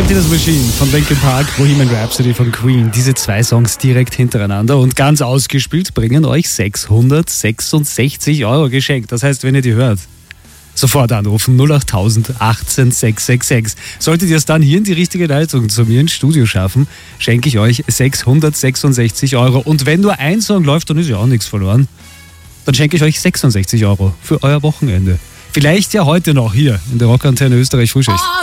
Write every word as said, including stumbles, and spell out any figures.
Happiness Machine von Linkin Park, Bohemian Rhapsody von Queen. Diese zwei Songs direkt hintereinander und ganz ausgespielt bringen euch sechshundertsechsundsechzig Euro geschenkt. Das heißt, wenn ihr die hört, sofort anrufen null acht null null achtzehn sechs sechs sechs. Solltet ihr es dann hier in die richtige Leitung zu mir ins Studio schaffen, schenke ich euch sechshundertsechsundsechzig Euro. Und wenn nur ein Song läuft, dann ist ja auch nichts verloren. Dann schenke ich euch sechsundsechzig Euro für euer Wochenende. Vielleicht ja heute noch hier in der Rockantenne Österreich Frühschicht.